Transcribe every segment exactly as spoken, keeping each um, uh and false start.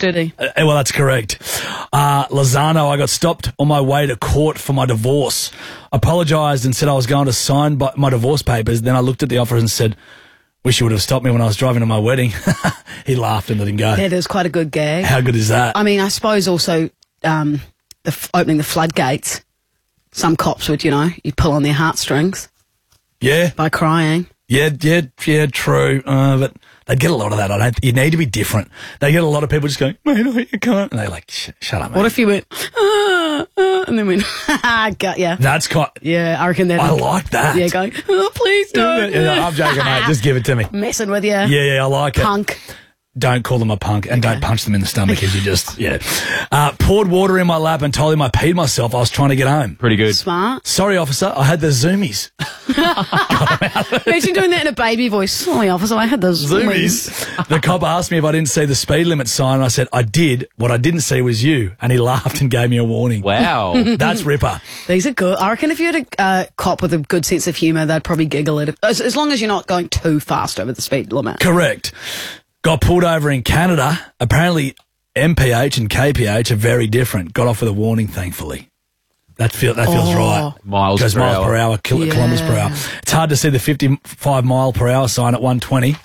did he? Uh, well, that's correct. Uh, Lozano, I got stopped on my way to court for my divorce. Apologised and said I was going to sign by my divorce papers. Then I looked at the officer and said, wish you would have stopped me when I was driving to my wedding. He laughed and let him go. That is quite a good gag. How good is that? I mean, I suppose also um, the f- opening the floodgates. Some cops would, you know, you pull on their heartstrings Yeah. by crying. Yeah, yeah, yeah, true. Uh, but they get a lot of that. I don't. You need to be different. They get a lot of people just going, mate, no, you can't. And they're like, Sh- shut up, mate. What if you went, ah, ah, and then went, ha, got ya. That's quite. Yeah, I reckon that. I like that. Yeah, going, oh, please don't. Yeah, yeah, I'm joking, mate. Just give it to me. Messing with you. Yeah, yeah, I like it. Punk. Don't call them a punk and don't punch them in the stomach because you just, yeah. Uh, poured water in my lap and told him I peed myself. I was trying to get home. Pretty good. Smart. Sorry, officer. I had the zoomies. Imagine doing that in a baby voice. Sorry, officer, I had the zoomies. Zoomies. The cop asked me if I didn't see the speed limit sign, and I said, I did. What I didn't see was you. And he laughed and gave me a warning. Wow. That's Ripper. These are good. I reckon if you had a uh, cop with a good sense of humour, they'd probably giggle at it. As, as long as you're not going too fast over the speed limit. Correct. Got pulled over in Canada. Apparently, M P H and K P H are very different. Got off with a warning, thankfully. That, feel, that feels Oh. right. Miles Goes per miles hour. per hour, kil- Yeah. kilometres per hour. It's hard to see the fifty-five mile per hour sign at one twenty.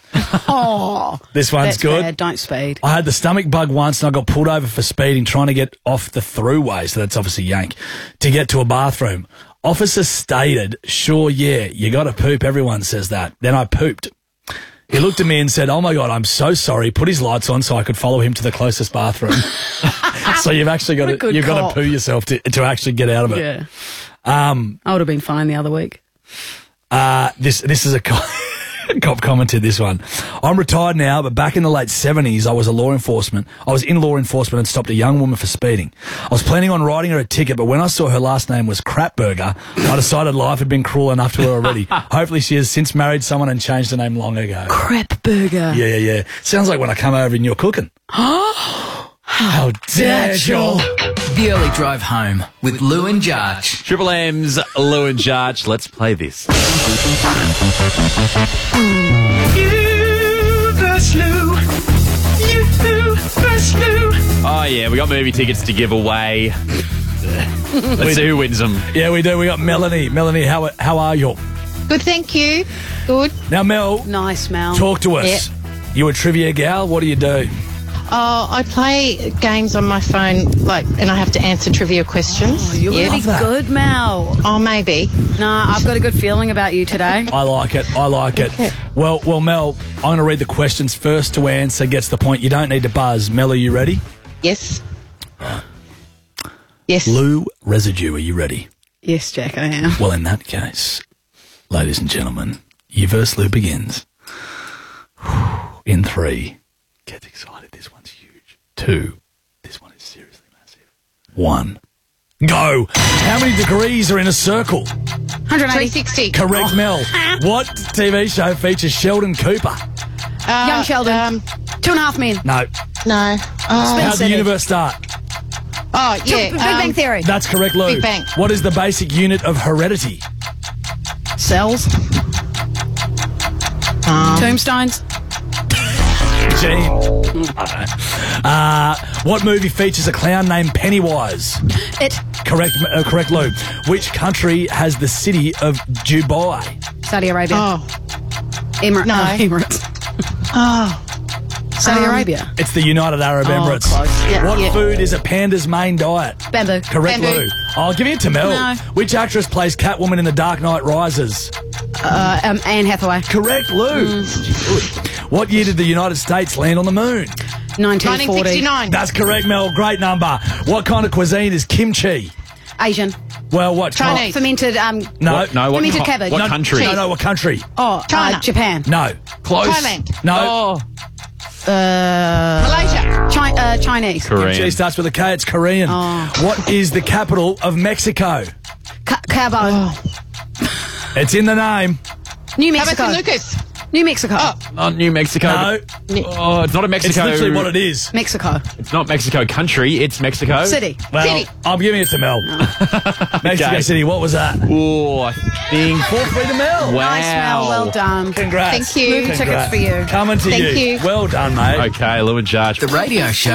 Oh, This one's that's good. bad. Don't speed. I had the stomach bug once and I got pulled over for speeding, trying to get off the throughway, so that's obviously yank, to get to a bathroom. Officer stated, sure, yeah, you got to poop. Everyone says that. Then I pooped. He looked at me and said, oh, my God, I'm so sorry. Put his lights on so I could follow him to the closest bathroom. So you've actually got What a to good you've got cop. to poo yourself to, to actually get out of it. Yeah. Um, I would have been fine the other week. uh, this this is a co- cop commented this one. I'm retired now, but back in the late seventies, I was a law enforcement. I was in law enforcement and stopped a young woman for speeding. I was planning on writing her a ticket, but when I saw her last name was Crapburger, I decided life had been cruel enough to her already. Hopefully she has since married someone and changed her name long ago. Crap burger. Yeah, yeah, yeah. Sounds like when I come over and you're cooking. How dare you? The Early Drive Home with Lou and Jarch. Triple M's Lou and Jarch. Let's play this. Oh, yeah, we got movie tickets to give away. Let's see who wins them. Yeah, we do. We got Melanie. Melanie, how how are you? Good, thank you. Good. Now, Mel, Nice, Mel. talk to us. You a trivia gal? What do you do? Oh, I play games on my phone, like, and I have to answer trivia questions. Oh, you're Yeah. really that. good, Mel. Oh, maybe. Nah, I've got a good feeling about you today. I like it. I like it. Okay. Well, well, Mel, I'm going to read the questions first. To answer gets the point. You don't need to buzz. Mel, are you ready? Yes. Yes. Lou Residue, are you ready? Yes, Jack, I am. Well, in that case, ladies and gentlemen, your verse Lou begins. In three. Get excited. This one's huge. Two. This one is seriously massive. One. Go. How many degrees are in a circle? one hundred eighty. three sixty. Correct, Mel. What T V show features Sheldon Cooper? Uh, Young Sheldon. Um, Two and a half men. No. no. Oh, How'd the City. universe start? oh yeah. Big Bang um, Theory. That's correct, Lou. Big Bang. What is the basic unit of heredity? Cells. um, Tombstones. Gene. Uh, what movie features a clown named Pennywise? It. Correct, uh, correct, Lou. Which country has the city of Dubai? Saudi Arabia. oh. Emirates. No. Oh, Emirates. Oh. Saudi Um, Arabia. It's the United Arab Oh, Emirates. close. Yeah, What yeah. food is a panda's main diet? Bamboo. Correct, Bamboo. Lou. I'll give it to Mel. No. Which actress plays Catwoman in The Dark Knight Rises? Uh, um, Anne Hathaway. Correct, Lou. Mm. Good. What year did the United States land on the moon? nineteen nineteen forty. sixty-nine. That's correct, Mel. Great number. What kind of cuisine is kimchi? Asian. Well, what? Chi- Chinese. Fermented. Um, No. What? No, what, Fermented co- cabbage. what No, country? No, no, what country? Oh, China. Uh, Japan. No. Close. Thailand. No. Oh. Uh, Malaysia. Chi- uh, Chinese. Korean. Kimchi starts with a K. It's Korean. Oh. What is the capital of Mexico? Ca- Cabo. It's in the name. New How about Mexico. San Lucas? New Mexico. Oh. Not New Mexico. No. Oh, it's not a It's Mexico. literally what it is. Mexico. It's not Mexico country. It's Mexico City. Well, City. I'm giving it to Mel. Mexico Okay. City. What was that? Oh, I think. Four three to Mel. Wow. Nice, Mel. Well done. Congrats. Thank you. Movie tickets for you. Coming to Thank you. you. Well done, mate. Okay, Lou and Jarch. The radio show